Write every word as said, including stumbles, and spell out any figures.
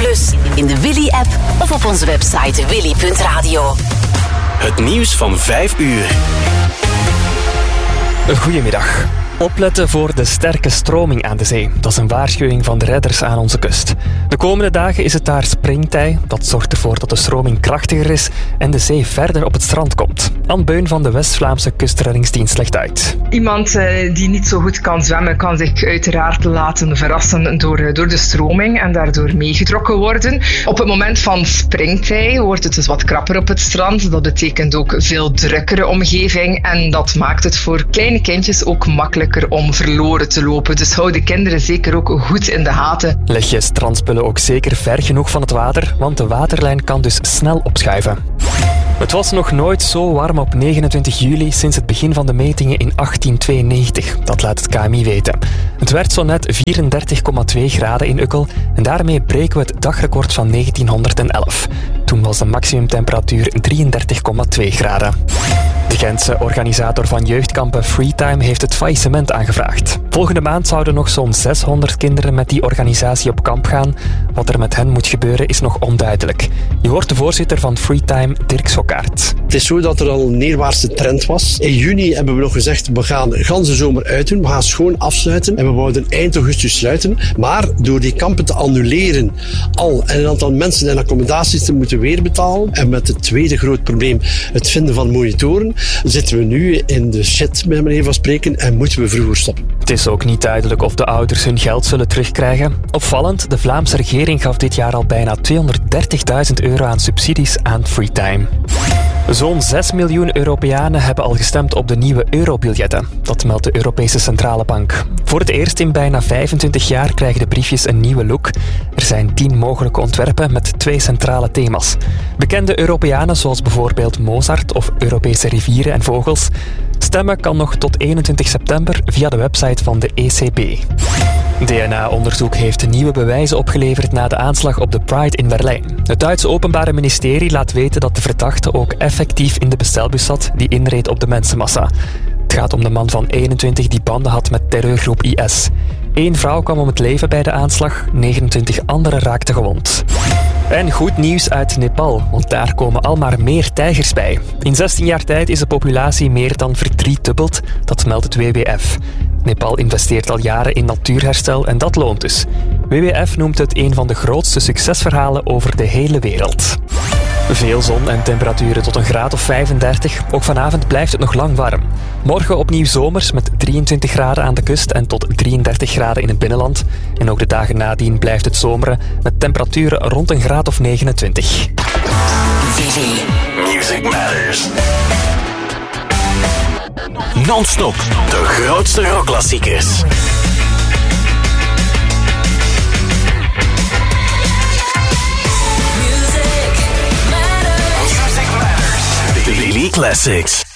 plus, in de Willy-app of op onze website willy punt radio. Het nieuws van vijf uur. Goedemiddag. Opletten voor de sterke stroming aan de zee. Dat is een waarschuwing van de redders aan onze kust. De komende dagen is het daar springtij. Dat zorgt ervoor dat de stroming krachtiger is en de zee verder op het strand komt. Anne Beun van de West-Vlaamse Kustreddingsdienst legt uit. Iemand uh, die niet zo goed kan zwemmen, kan zich uiteraard laten verrassen door, door de stroming en daardoor meegetrokken worden. Op het moment van springtij wordt het dus wat krapper op het strand. Dat betekent ook veel drukkere omgeving en dat maakt het voor kleine kindjes ook makkelijker om verloren te lopen. Dus hou de kinderen zeker ook goed in de gaten. Leg je strandspullen ook zeker ver genoeg van het water, want de waterlijn kan dus snel opschuiven. Het was nog nooit zo warm op negenentwintig juli sinds het begin van de metingen in achttien tweeënnegentig. Dat laat het K M I weten. Het werd zo net vierendertig komma twee graden in Ukkel en daarmee breken we het dagrecord van negentienhonderdelf. Toen was de maximumtemperatuur drieëndertig komma twee graden. De Gentse organisator van jeugdkampen Freetime heeft het faillissement aangevraagd. Volgende maand zouden nog zo'n zeshonderd kinderen met die organisatie op kamp gaan. Wat er met hen moet gebeuren is nog onduidelijk. Je hoort de voorzitter van Freetime, Dirk Sokkaert. Het is zo dat er al een neerwaartse trend was. In juni hebben we nog gezegd, we gaan de ganse zomer uitdoen. We gaan schoon afsluiten en we wouden eind augustus sluiten. Maar door die kampen te annuleren al en een aantal mensen en accommodaties te moeten weerbetalen en met het tweede groot probleem, het vinden van monitoren, zitten we nu in de shit, bij manier van spreken, en moeten we vroeger stoppen. Het is ook niet duidelijk of de ouders hun geld zullen terugkrijgen. Opvallend, de Vlaamse regering gaf dit jaar al bijna tweehonderddertigduizend euro aan subsidies aan Freetime. Zo'n zes miljoen Europeanen hebben al gestemd op de nieuwe eurobiljetten. Dat meldt de Europese Centrale Bank. Voor het eerst in bijna vijfentwintig jaar krijgen de briefjes een nieuwe look. Er zijn tien mogelijke ontwerpen met twee centrale thema's. Bekende Europeanen zoals bijvoorbeeld Mozart of Europese rivieren en vogels. Stemmen kan nog tot eenentwintig september via de website van de E C B. D N A-onderzoek heeft nieuwe bewijzen opgeleverd na de aanslag op de Pride in Berlijn. Het Duitse Openbare Ministerie laat weten dat de verdachte ook effectief in de bestelbus zat die inreed op de mensenmassa. Het gaat om de man van eenentwintig die banden had met terreurgroep I S. Eén vrouw kwam om het leven bij de aanslag, negenentwintig anderen raakten gewond. En goed nieuws uit Nepal, want daar komen al maar meer tijgers bij. In zestien jaar tijd is de populatie meer dan verdriedubbeld, dat meldt het W W F. Nepal investeert al jaren in natuurherstel en dat loont dus. W W F noemt het een van de grootste succesverhalen over de hele wereld. Veel zon en temperaturen tot een graad of vijfendertig. Ook vanavond blijft het nog lang warm. Morgen opnieuw zomers met drieëntwintig graden aan de kust en tot drieëndertig graden in het binnenland. En ook de dagen nadien blijft het zomeren met temperaturen rond een graad of negenentwintig. Willy. Music Matters. Non-stop. De grootste rockklassiekers. Music Matters. Willy Classics.